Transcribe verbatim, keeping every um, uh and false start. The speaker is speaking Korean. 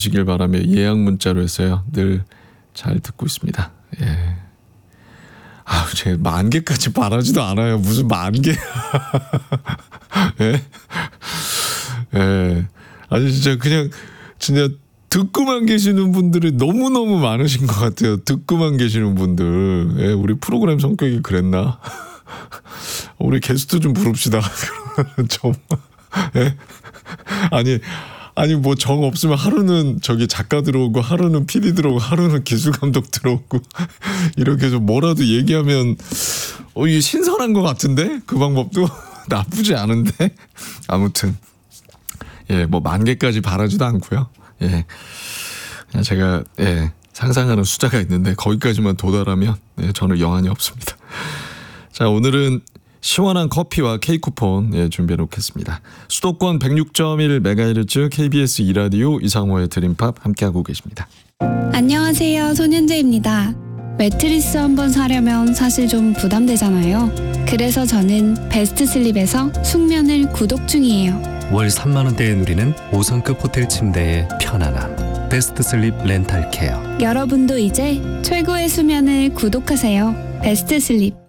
시길 바라며 예약 문자로 했어요. 늘 잘 듣고 있습니다. 예. 아, 제 만 개까지 바라지도 않아요. 무슨 만 개? 예? 예. 아니 진짜 그냥 진짜 듣고만 계시는 분들이 너무너무 많으신 것 같아요. 듣고만 계시는 분들. 예, 우리 프로그램 성격이 그랬나? 우리 게스트 좀 부릅시다. 좀. 예? 아니 아니 뭐 정 없으면 하루는 저기 작가 들어오고 하루는 피디 들어오고 하루는 기술 감독 들어오고 이렇게 좀 뭐라도 얘기하면 어 이게 신선한 것 같은데 그 방법도 나쁘지 않은데 아무튼 예 뭐 만 개까지 바라지도 않고요. 예 그냥 제가 예 상상하는 숫자가 있는데 거기까지만 도달하면 예, 저는 여한이 없습니다. 자 오늘은 시원한 커피와 케이크 쿠폰 예, 준비해 놓겠습니다. 수도권 백육 점 일 메가헤르츠 케이비에스 이 라디오 이상호의 드림팝 함께하고 계십니다. 안녕하세요. 손현재입니다. 매트리스 한번 사려면 사실 좀 부담되잖아요. 그래서 저는 베스트 슬립에서 숙면을 구독 중이에요. 월 삼만 원대에 누리는 오 성급 호텔 침대의 편안함. 베스트 슬립 렌탈 케어. 여러분도 이제 최고의 수면을 구독하세요. 베스트 슬립.